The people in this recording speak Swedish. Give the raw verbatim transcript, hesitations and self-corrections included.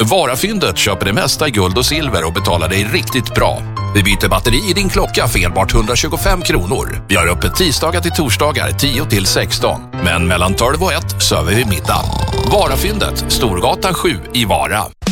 Varafyndet köper det mesta i guld och silver och betalar dig riktigt bra. Vi byter batteri i din klocka för enbart hundratjugofem kronor. Vi har öppet tisdagar till torsdagar tio till sexton. Men mellan tolv och ett söver vi middag. Varafyndet, Storgatan sju i Vara.